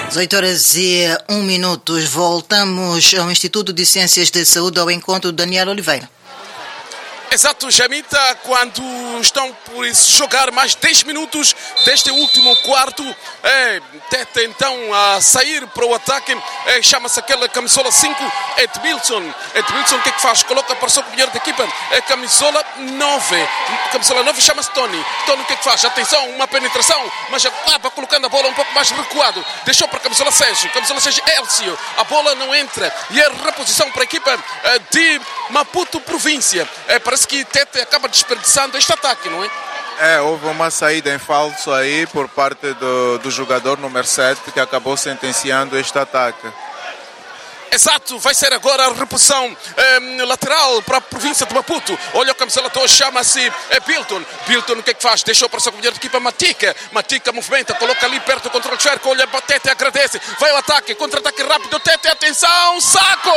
18h01. Voltamos ao Instituto de Ciências de Saúde ao encontro de Daniel Oliveira. Exato, Jamita, quando estão por jogar mais 10 minutos deste último quarto, Tete então a sair para o ataque, chama-se aquela camisola 5, Edmilson, o que é que faz? Coloca para o seu companheiro de equipa, camisola 9, chama-se Tony, o que é que faz? Atenção, uma penetração, mas acaba colocando a bola um pouco mais recuado, deixou para a camisola 6, Elcio, a bola não entra, e a reposição para a equipa de Maputo Província. Parece que Tete acaba desperdiçando este ataque, não é? Houve uma saída em falso aí por parte do jogador número 7 que acabou sentenciando este ataque. Exato, vai ser agora a reposição lateral para a província de Maputo. Olha o camisola 2, chama-se Bilton, o que é que faz? Deixou para o seu companheiro de equipa Matica movimenta, coloca ali perto do controle de cerco. Olha, Tete agradece, vai ao ataque, contra-ataque rápido, Tete, atenção, saco!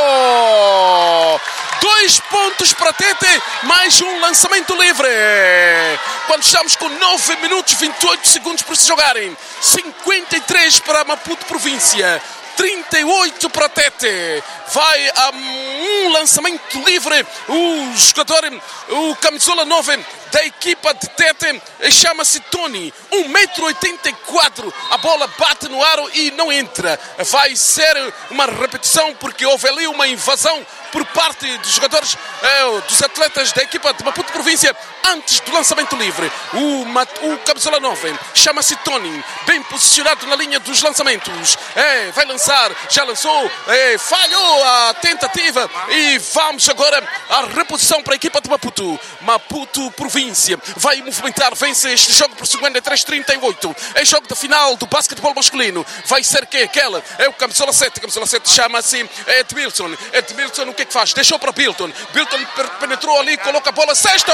2 pontos para Tete, mais um lançamento livre. Quando estamos com 9 minutos 28 segundos para se jogarem, 53 para Maputo Província, 38 para Tete. Vai a um lançamento livre o jogador, o camisola 9 da equipa de Tete, chama-se Tony, 1,84 m. A bola bate no aro e não entra. Vai ser uma repetição porque houve ali uma invasão por parte dos jogadores, dos atletas da equipa de Maputo Província antes do lançamento livre. O camisola 9 chama-se Tony, bem posicionado na linha dos lançamentos. Vai lançar, já lançou, falhou a tentativa e vamos agora à reposição para a equipa de Maputo Província. Vai movimentar, vence este jogo por 53-38. É jogo da final do basquetebol masculino. Vai ser quem? Aquela é o camisola 7. Camisola 7 chama-se Edmilson, o que é que faz? Deixou para Bilton penetrou ali, coloca a bola, sexto!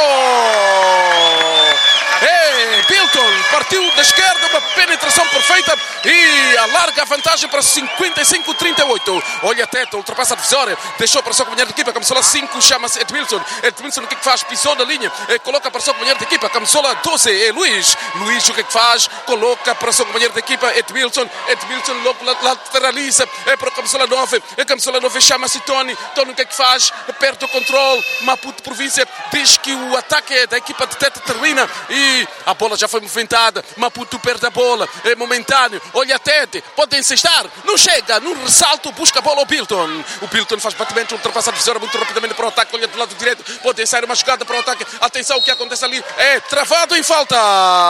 Bilton partiu da esquerda, uma penetração perfeita e alarga a vantagem para 55-38. Olha a Tete, ultrapassa a divisória, deixou para o seu companheiro de equipa, camisola 5, chama-se Edmilson, o que é que faz? Pisou na linha, coloca para o seu companheiro de equipa, camisola 12, Luís, o que é que faz? Coloca para o seu companheiro de equipa, Edmilson logo lateraliza, para a camisola 9, chama-se Tony, o que é que faz? Perde o controle, Maputo Província diz que o ataque da equipa de Tete termina e a bola já foi movimentada, Maputo perde a bola, é momentâneo, olha a Tete, pode encestar, não chega, no ressalto busca a bola o Bilton faz batimento, ultrapassa a divisória muito rapidamente para o ataque, olha do lado direito, pode sair uma jogada para o ataque, atenção o que acontece ali, travado em falta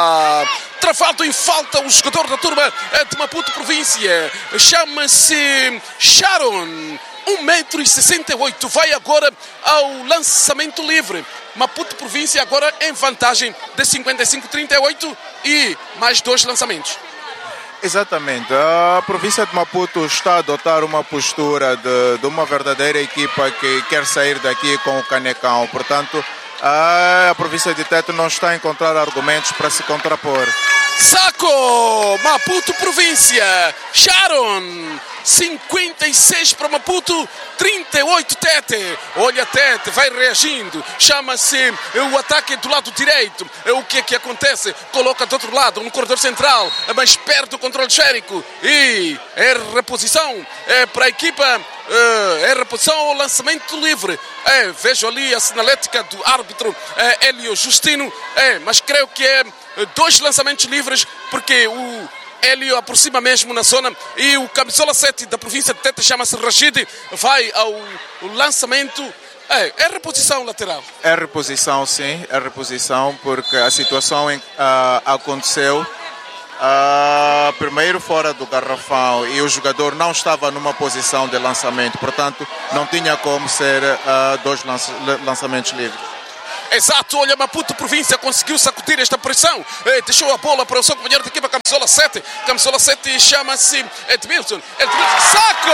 o jogador da turma de Maputo Província, chama-se Sharon, 1,68 m, vai agora ao lançamento livre. Maputo Província agora em vantagem de 55-38 e mais 2 lançamentos. Exatamente, a província de Maputo está a adotar uma postura de uma verdadeira equipa que quer sair daqui com o canecão, portanto a província de Tete não está a encontrar argumentos para se contrapor. Saco! Maputo Província, Sharon, 56 para Maputo, 38 Tete. Olha Tete, vai reagindo, chama-se o ataque do lado direito. O que é que acontece? Coloca do outro lado, no corredor central, mas perde o controle esférico e é reposição para a equipa, é reposição ao lançamento livre. Vejo ali a sinalética do árbitro Hélio Justino, mas creio que é 2 lançamentos livres porque o Hélio aproxima mesmo na zona e o camisola 7 da província de Tete, chama-se Rashid, vai ao lançamento. É reposição lateral. É reposição, sim, é reposição porque a situação aconteceu primeiro fora do garrafão e o jogador não estava numa posição de lançamento, portanto não tinha como ser 2 lançamentos livres. Exato, olha, Maputo Província conseguiu sacudir esta pressão, deixou a bola para o seu companheiro de equipa, camisola 7 chama-se Edmilson, saco!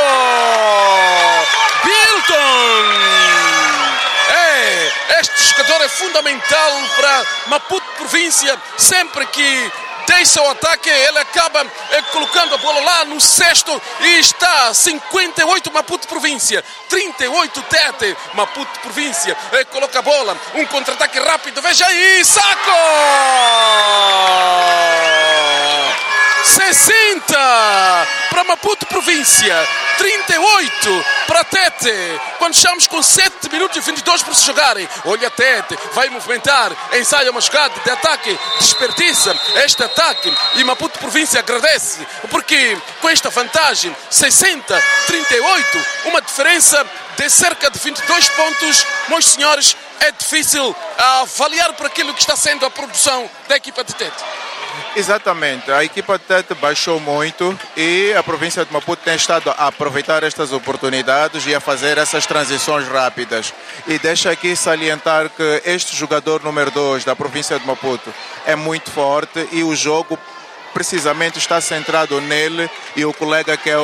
Bilton! Este jogador é fundamental para Maputo Província, sempre que deixa o ataque, ele acaba colocando a bola lá no cesto e está 58 Maputo Província, 38 Tete. Maputo Província coloca a bola, um contra-ataque rápido, veja aí, saco! 60 para Maputo Província, 38 para Tete, quando estamos com 7 minutos e 22 para se jogarem. Olha Tete, vai movimentar, ensaia uma jogada de ataque, desperdiça este ataque e Maputo Província agradece, porque com esta vantagem 60-38, uma diferença de cerca de 22 pontos, meus senhores, é difícil avaliar por aquilo que está sendo a produção da equipa de Tete. Exatamente, a equipa de Tete baixou muito e a província de Maputo tem estado a aproveitar estas oportunidades e a fazer essas transições rápidas. E deixa aqui salientar que este jogador número 2 da província de Maputo é muito forte e o jogo precisamente está centrado nele e o colega que é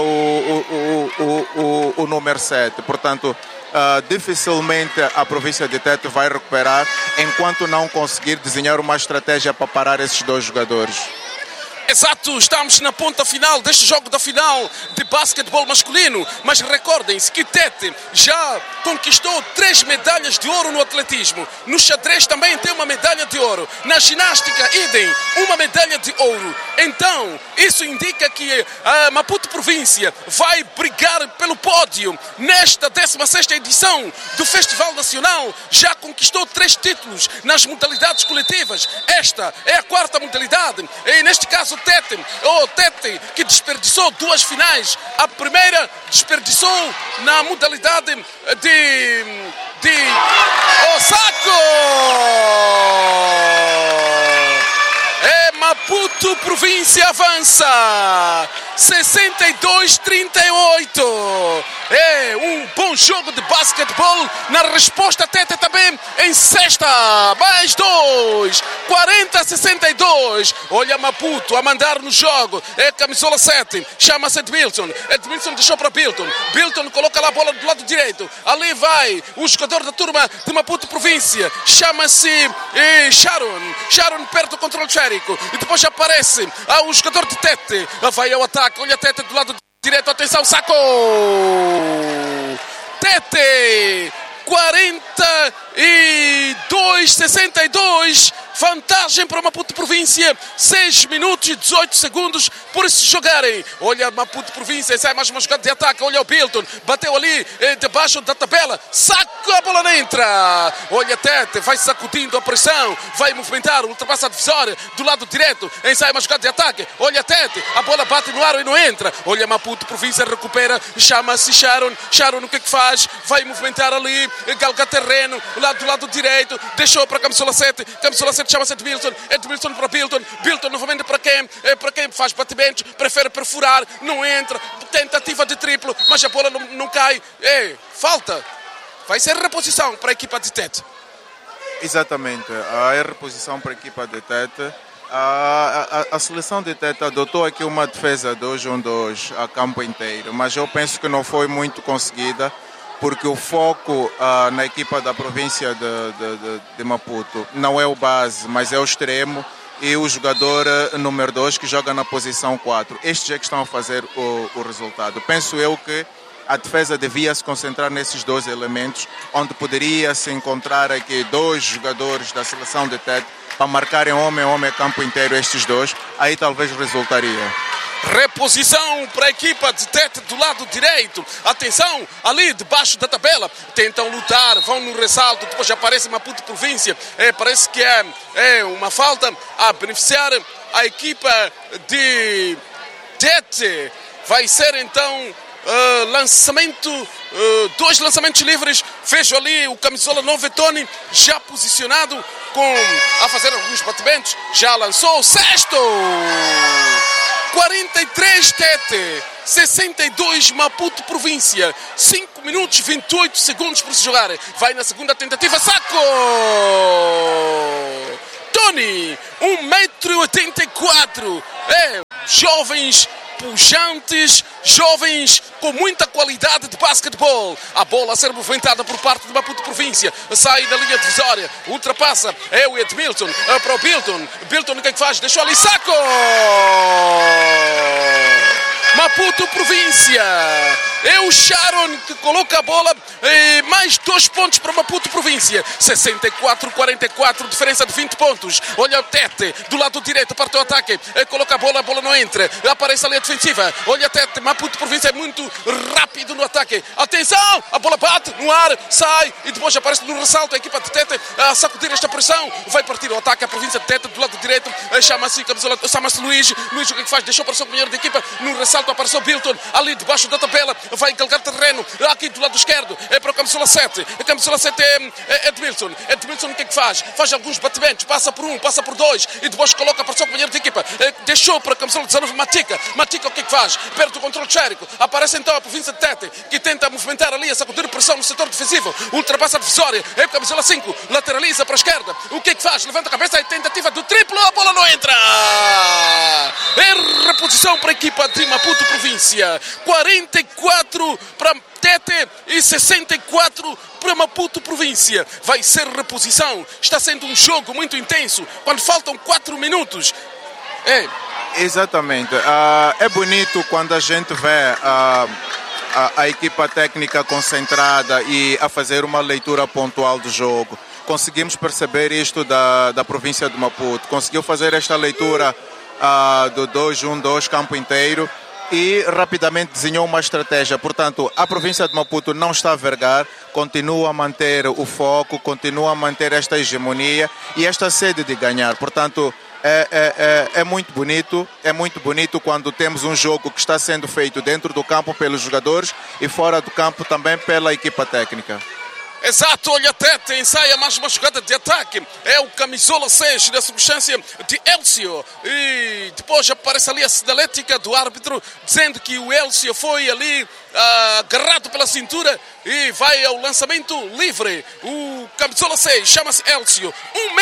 o número 7. Portanto, dificilmente a província de Tete vai recuperar enquanto não conseguir desenhar uma estratégia para parar esses dois jogadores. Exato, estamos na ponta final deste jogo da final de basquetebol masculino, mas recordem-se que Tete já conquistou 3 medalhas de ouro no atletismo, no xadrez também tem uma medalha de ouro, na ginástica idem, uma medalha de ouro. Então, isso indica que a Maputo Província vai brigar pelo pódio nesta 16ª edição do Festival Nacional, já conquistou 3 títulos nas modalidades coletivas, esta é a 4ª modalidade, e neste caso Tete que desperdiçou 2 finais. A primeira desperdiçou na modalidade de Osako. Maputo Província avança 62-38. É um bom jogo de basquetebol. Na resposta Tete também em sexta, mais 2, 40-62. Olha Maputo a mandar no jogo, é camisola 7, chama-se Edmilson deixou para Bilton coloca lá a bola do lado direito, ali vai o jogador da turma de Maputo Província, chama-se Sharon perde o controle esférico e depois aparece o jogador de Tete, vai ao ataque, olha Tete do lado direito, atenção, sacou Tete 42-62, vantagem para Maputo Província, 6 minutos e 18 segundos por se jogarem. Olha Maputo Província, sai mais uma jogada de ataque, olha o Bilton, bateu ali debaixo da tabela, saca, a bola não entra. Olha Tete, vai sacudindo a pressão, vai movimentar, ultrapassa a divisória do lado direito, ensaia uma jogada de ataque, olha Tete, a bola bate no ar e não entra. Olha Maputo Província, recupera, chama-se Sharon, o que é que faz? Vai movimentar ali, galga terreno, lá do lado direito, deixou para Camisola 7 chama-se Edmilson para Bilton novamente para quem faz batimentos, prefere perfurar, não entra, tentativa de triplo, mas a bola não cai, falta, vai ser reposição para a equipa de Tete. Exatamente, a reposição para a equipa de Tete. A seleção de Tete adotou aqui uma defesa 2-1-2 a campo inteiro, mas eu penso que não foi muito conseguida, porque o foco na equipa da província de Maputo não é o base, mas é o extremo e o jogador número 2 que joga na posição 4. Estes é que estão a fazer o resultado. Penso eu que a defesa devia se concentrar nesses 2 elementos, onde poderia se encontrar aqui 2 jogadores da seleção de Tete para marcarem homem a homem a campo inteiro estes 2, aí talvez resultaria. Reposição para a equipa de Tete do lado direito. Atenção, ali debaixo da tabela. Tentam lutar, vão no ressalto. Depois aparece Maputo Província. Parece que é uma falta a beneficiar a equipa de Tete. Vai ser então lançamento, 2 lançamentos livres. Vejo ali o camisola 9 Tony já posicionado a fazer alguns batimentos. Já lançou o sexto. 43 Tete, 62 Maputo Província, 5 minutos e 28 segundos por se jogar. Vai na segunda tentativa, saco! Tony, 1,84 m. Jovens pujantes, jovens com muita qualidade de basquetebol. A bola a ser movimentada por parte de Maputo Província. Sai da linha divisória, ultrapassa, é o Edmilson, para o Bilton. Bilton o que é que faz? Deixou ali, saco! Maputo Maputo Província. É o Sharon que coloca a bola, mais 2 pontos para Maputo Província. 64-44, diferença de 20 pontos. Olha o Tete, do lado direito, parte o ataque, coloca a bola não entra, aparece a linha defensiva. Olha o Tete, Maputo Província é muito rápido no ataque. Atenção, a bola bate no ar, sai e depois aparece no ressalto a equipa de Tete a sacudir esta pressão. Vai partir o ataque, a província de Tete do lado direito, chama-se Luís. Luís o que é que faz? Deixou para o seu companheiro de equipa, no ressalto apareceu Bilton, ali debaixo da tabela, vai encarregar terreno, aqui do lado esquerdo, é para o camisola 7. A camisola 7 é Edmilson. Edmilson o que é que faz? Faz alguns batimentos, passa por 1, passa por 2 e depois coloca para o seu companheiro de equipa. Deixou para a camisola 19 Matica. Matica o que é que faz? Perde o controle tchérico. Aparece então a província de Tete, que tenta movimentar ali, a sacudir pressão no setor defensivo. Ultrapassa a divisória, é a camisola 5, lateraliza para a esquerda. O que é que faz? Levanta a cabeça e tentativa do triplo, a bola não entra! É reposição para a equipa de Maputo Província. 44 para Tete e 64 para Maputo Província. Vai ser reposição. Está sendo um jogo muito intenso quando faltam 4 minutos. Exatamente. É bonito quando a gente vê a equipa técnica concentrada e a fazer uma leitura pontual do jogo. Conseguimos perceber isto da província de Maputo. Conseguiu fazer esta leitura do 2-1-2 campo inteiro e rapidamente desenhou uma estratégia. Portanto, a província de Maputo não está a vergar, continua a manter o foco, continua a manter esta hegemonia e esta sede de ganhar. Portanto, é muito bonito quando temos um jogo que está sendo feito dentro do campo pelos jogadores e fora do campo também pela equipa técnica. Exato, olha Tete, ensaia mais uma jogada de ataque. É o camisola 6 da substância de Elcio. E depois aparece ali a sinalética do árbitro dizendo que o Elcio foi ali agarrado pela cintura e vai ao lançamento livre. O camisola 6 chama-se Elcio,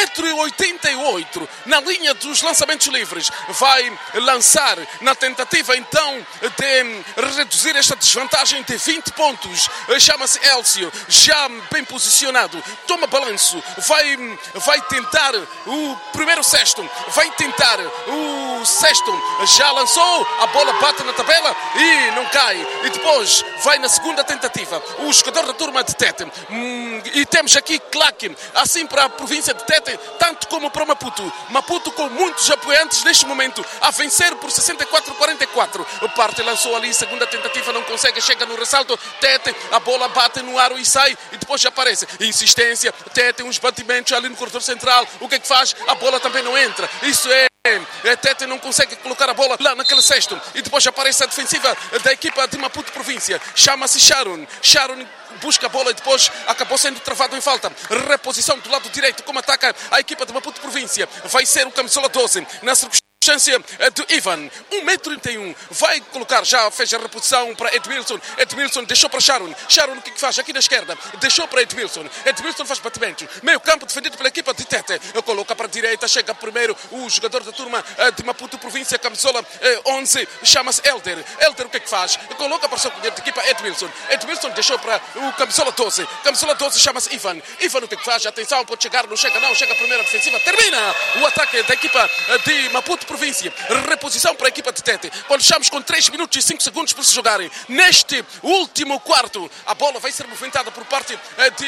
1,88 m na linha dos lançamentos livres. Vai lançar na tentativa então de reduzir esta desvantagem de 20 pontos. Chama-se Elcio, já bem posicionado, toma balanço, vai tentar o primeiro cesto, vai tentar o sexto, já lançou, a bola bate na tabela e não cai, e depois vai na segunda tentativa, o jogador da turma de Tete, e temos aqui claque, assim para a província de Tete, tanto como para Maputo com muitos apoiantes neste momento, a vencer por 64-44, o Parte lançou ali, segunda tentativa, não consegue, chega no ressalto, Tete, a bola bate no aro e sai, e depois já aparece, insistência, Tete, uns batimentos ali no corredor central, o que é que faz? A bola também não entra, isso Tete não consegue colocar a bola lá naquele cesto e depois aparece a defensiva da equipa de Maputo Província, chama-se Sharon busca a bola e depois acabou sendo travado em falta. Reposição do lado direito, como ataca a equipa de Maputo Província, vai ser o camisola 12 na circunstância de Ivan, 1,31 m, vai colocar, já fez a reposição para Edmilson deixou para Sharon o que faz aqui na esquerda, deixou para Edmilson faz batimentos, meio campo defendido pela equipa de Tete, coloca para a direita, chega primeiro o jogador da turma de Maputo Província, camisola 11, chama-se Elder o que faz? Coloca para o seu companheiro de equipa Edmilson deixou para o camisola 12 chama-se Ivan o que faz? Atenção, pode chegar, não chega não, chega a primeira defensiva, termina o ataque da equipa de Maputo Província, reposição para a equipa de Tete, quando estamos com 3 minutos e 5 segundos para se jogarem, neste último quarto, a bola vai ser movimentada por parte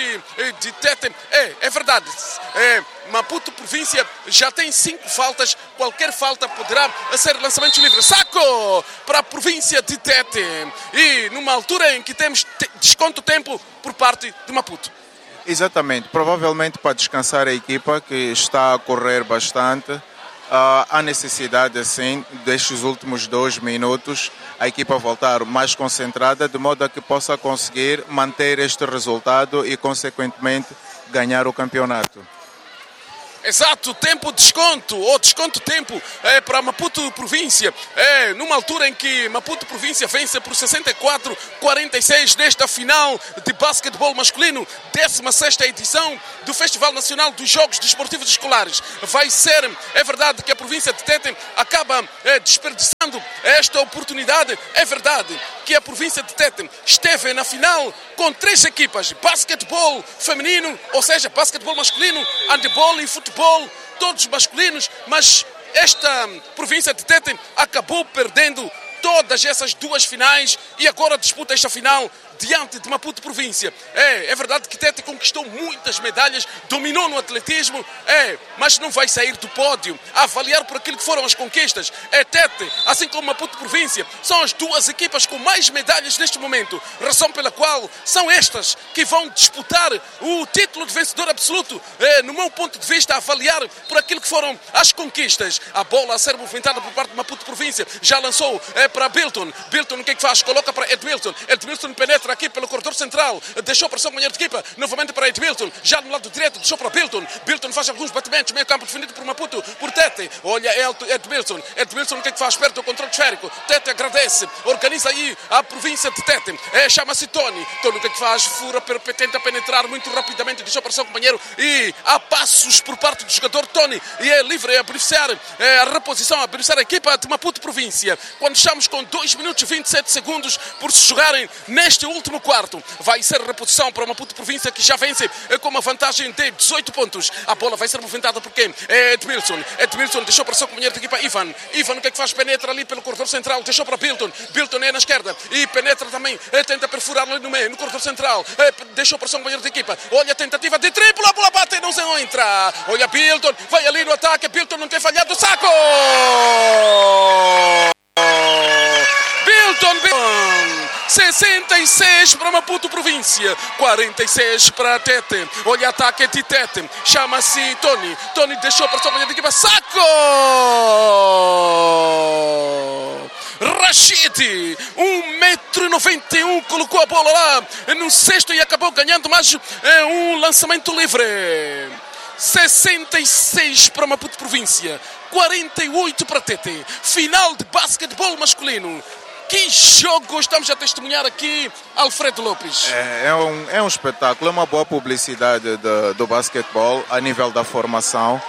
de Tete, é verdade, Maputo Província já tem 5 faltas, qualquer falta poderá ser lançamento livre, saco para a província de Tete, e numa altura em que temos desconto tempo por parte de Maputo. Exatamente, provavelmente para descansar a equipa que está a correr bastante. Há necessidade, assim, destes últimos 2 minutos, a equipa voltar mais concentrada, de modo a que possa conseguir manter este resultado e, consequentemente, ganhar o campeonato. Exato, tempo desconto, tempo para Maputo Província, numa altura em que Maputo Província vence por 64-46 nesta final de basquetebol masculino, 16ª edição do Festival Nacional dos Jogos Desportivos Escolares. Vai ser, é verdade que a província de Tete acaba desperdiçando esta oportunidade, é verdade que a província de Tete esteve na final com 3 equipas, basquetebol feminino, ou seja, basquetebol masculino, handebol e futebol, todos masculinos, mas esta província de Tete acabou perdendo todas apenas essas duas finais e agora disputa esta final diante de Maputo Província. É verdade que Tete conquistou muitas medalhas, dominou no atletismo, mas não vai sair do pódio. A avaliar por aquilo que foram as conquistas, Tete, assim como Maputo Província, são as duas equipas com mais medalhas neste momento, razão pela qual são estas que vão disputar o título de vencedor absoluto, no meu ponto de vista, a avaliar por aquilo que foram as conquistas. A bola a ser movimentada por parte de Maputo Província, já lançou para Bilton. Bilton o que é que faz? Coloca para Edmilson. Edmilson penetra aqui pelo corredor central, deixou a pressão companheiro de equipa, novamente para Edmilson, já no lado direito, deixou para Bilton. Bilton faz alguns batimentos, meio campo defendido por Maputo, por Tete. Olha Edmilson. Edmilson o que é que faz? Perde o controle esférico. Tete agradece, organiza aí a província de Tete. Chama-se Tony. Tony o que é que faz? Fura, tenta penetrar muito rapidamente, deixou a pressão companheiro e há passos por parte do jogador Tony e é livre a beneficiar a reposição, a beneficiar a equipa de Maputo Província. Quando estamos com 2 minutos e 27 segundos por se jogarem neste último quarto, vai ser reposição para o Maputo Província, que já vence com uma vantagem de 18 pontos. A bola vai ser movimentada por quem? Edmilson. Edmilson deixou para o seu companheiro de equipa Ivan. Ivan o que é que faz? Penetra ali pelo corredor central, deixou para Bilton. Bilton é na esquerda e penetra também, tenta perfurar ali no meio, no corredor central, deixou para o seu companheiro de equipa. Olha a tentativa de triplo, a bola bate e não se entra. Olha Bilton, vai ali no ataque, Bilton não tem falhado, saco! Bilton, 66 para Maputo Província, 46 para Tete. Olha ataque de Tete, chama-se Tony. Tony deixou para a sua companheira de equipa, saco! Rashid, 1,91 m, colocou a bola lá no cesto e acabou ganhando mais um lançamento livre. 66 para Maputo Província, 48 para Tete. Final de basquetebol masculino. Que jogo estamos a testemunhar aqui, Alfredo Lopes? É um espetáculo, é uma boa publicidade do basquetebol a nível da formação.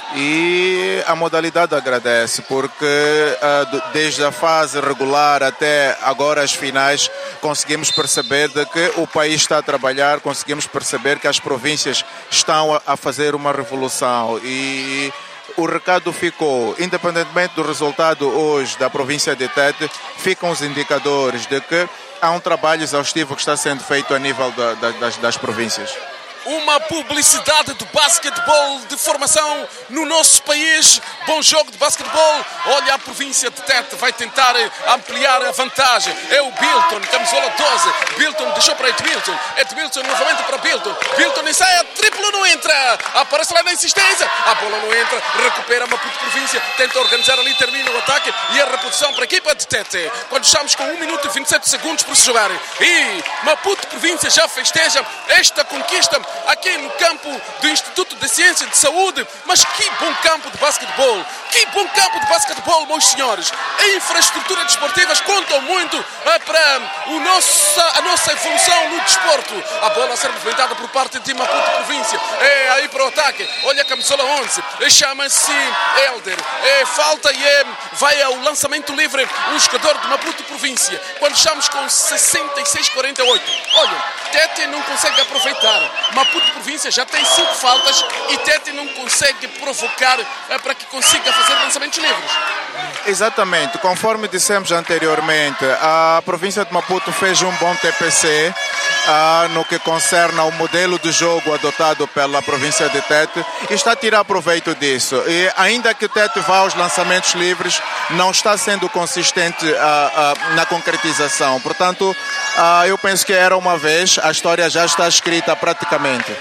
E a modalidade agradece, porque desde a fase regular até agora as finais conseguimos perceber de que o país está a trabalhar, conseguimos perceber que as províncias estão a fazer uma revolução e o recado ficou, independentemente do resultado hoje da província de Tete, ficam os indicadores de que há um trabalho exaustivo que está sendo feito a nível das províncias. Uma publicidade do basquetebol de formação no nosso país. Bom jogo de basquetebol. Olha a província de Tete, vai tentar ampliar a vantagem. É o Bilton, camisola 12. Bilton deixou para Edmilson. Edmilson novamente para Bilton. Bilton ensaia, triplo não entra. Aparece lá na insistência. A bola não entra, recupera Maputo Província. Tenta organizar ali, termina o ataque e a reposição para a equipa de Tete. Quando estamos com 1 minuto e 27 segundos por se jogarem. E Maputo Província já festeja esta conquista aqui no campo do Instituto de Ciência de Saúde. Mas que bom campo de basquetebol! Que bom campo de basquetebol, meus senhores! A infraestrutura desportivas contam muito para a nossa evolução no desporto. A bola a ser movimentada por parte de Maputo Província. É aí para o ataque. Olha a camisola 11. Chama-se Elder. Falta e vai ao lançamento livre o jogador de Maputo Província. Quando estamos com 66-48. Olha, Tete não consegue aproveitar. Maputo Província já tem 5 faltas e Tete não consegue provocar para que consiga fazer lançamentos livres. Exatamente, conforme dissemos anteriormente, a província de Maputo fez um bom TPC no que concerne ao modelo de jogo adotado pela província de Tete e está a tirar proveito disso. E ainda que Tete vá aos lançamentos livres, não está sendo consistente na concretização. Portanto, eu penso que era uma vez, a história já está escrita praticamente.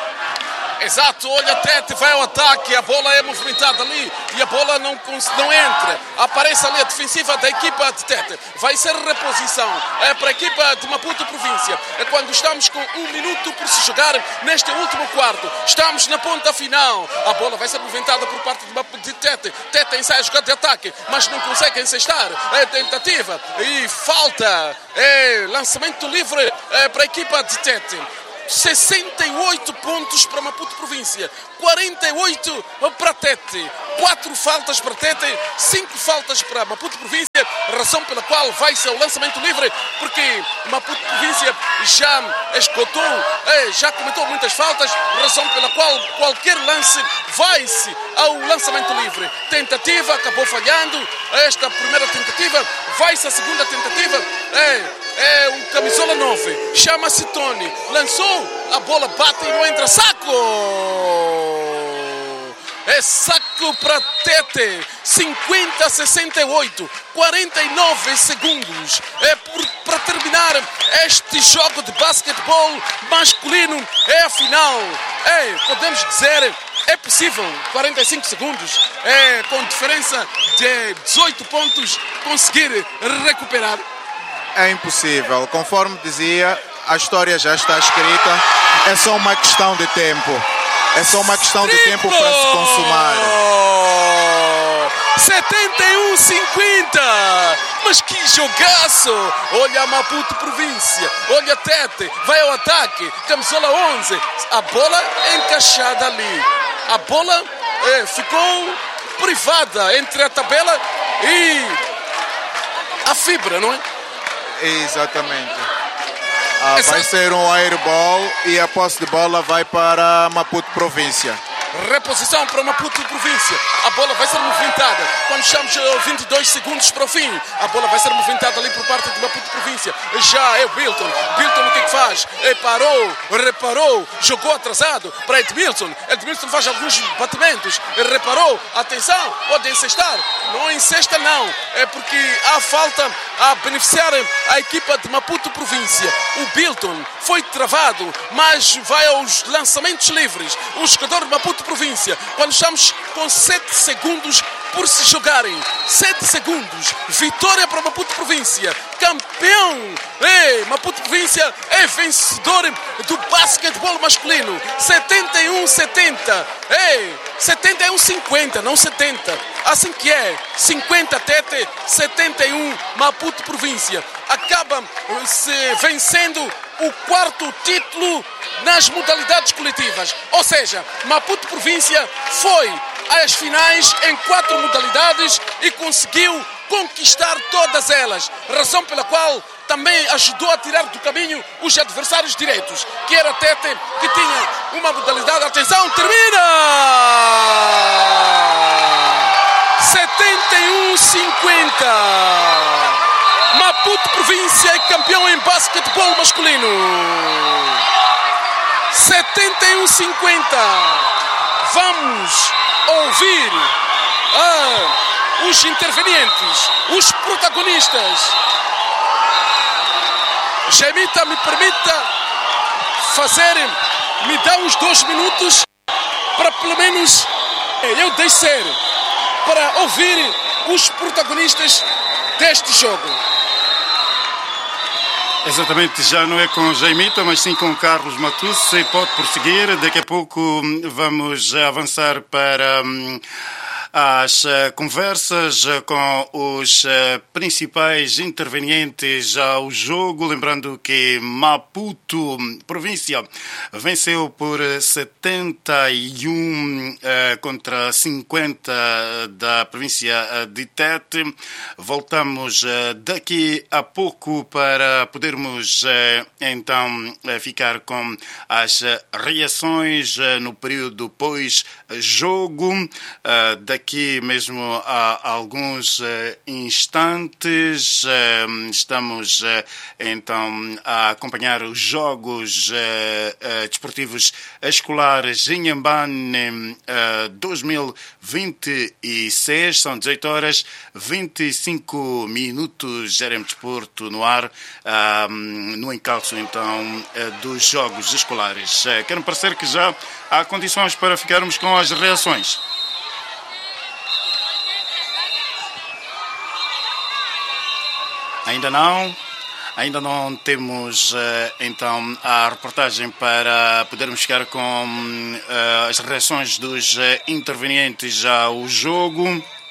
Exato, olha, Tete vai ao ataque, a bola é movimentada ali e a bola não entra. Aparece ali a defensiva da equipa de Tete. Vai ser reposição para a equipa de Maputo Província. Quando estamos com 1 minuto por se jogar neste último quarto. Estamos na ponta final. A bola vai ser movimentada por parte de Tete. Tete ensaia a jogada de ataque, mas não consegue encestar. Tentativa e falta. Lançamento livre para a equipa de Tete. 68 pontos para Maputo Província, 48 para Tete. 4 faltas para Tete, 5 faltas para Maputo Província, razão pela qual vai ser o lançamento livre, porque Maputo Província já esgotou, já cometeu muitas faltas, razão pela qual qualquer lance vai-se ao lançamento livre. Tentativa, acabou falhando, esta primeira tentativa, vai-se a segunda tentativa, é um camisola 9, chama-se Tony, lançou, a bola bate e não entra, saco! É saco para Tete, 50-68, 49 segundos. É para terminar este jogo de basquetebol masculino. É a final. Podemos dizer, é possível, 45 segundos, com diferença de 18 pontos, conseguir recuperar. É impossível. Conforme dizia, a história já está escrita. É só uma questão de tempo. É só uma questão de tempo para se consumar. 71-50. Mas que jogaço! Olha a Maputo Província. Olha Tete. Vai ao ataque. Camisola 11. A bola encaixada ali. A bola ficou privada entre a tabela e a fibra, não é? Exatamente. Vai ser um airball e a posse de bola vai para Maputo Província. Reposição para Maputo Província. A bola vai ser movimentada. Quando chegamos 22 segundos para o fim, a bola vai ser movimentada ali por parte de Maputo Província. Já é o Bilton. Bilton o que faz? Parou, reparou, jogou atrasado para Edmilson. Edmilson faz alguns batimentos. Reparou, atenção, pode encestar. Não encesta não. É porque há falta a beneficiar a equipa de Maputo Província. O Bilton foi travado, mas vai aos lançamentos livres. O jogador de Maputo Província, quando estamos com 7 segundos por se jogarem, 7 segundos, vitória para Maputo Província, campeão. Maputo Província é vencedor do basquetebol masculino, 71-70, 71-50, não 70, assim que é, 50 Tete, 71 Maputo Província, acaba se vencendo o 4º título nas modalidades coletivas, ou seja, Maputo Província foi às finais em 4 modalidades e conseguiu conquistar todas elas, razão pela qual também ajudou a tirar do caminho os adversários diretos, que era Tete, que tinha uma modalidade, atenção, termina! 71-50. Maputo Província é campeão em basquetebol masculino. 71-50. Vamos ouvir os intervenientes, os protagonistas. Gemita, me permita me dá uns 2 minutos para pelo menos eu descer para ouvir os protagonistas deste jogo. Exatamente, já não é com o Jaimita, mas sim com o Carlos Matusse. Pode prosseguir, daqui a pouco vamos avançar para as conversas com os principais intervenientes ao jogo. Lembrando que Maputo Província venceu por 71 contra 50 da província de Tete. Voltamos daqui a pouco para podermos então ficar com as reações no período pós-jogo. Daqui mesmo há alguns instantes estamos então a acompanhar os jogos desportivos escolares em Inhambane 2026, são 18 horas 25 minutos, RM Desporto no ar, no encalço então dos jogos escolares. Quero parecer que já há condições para ficarmos com as reações. Ainda não temos então a reportagem para podermos ficar com as reações dos intervenientes ao jogo.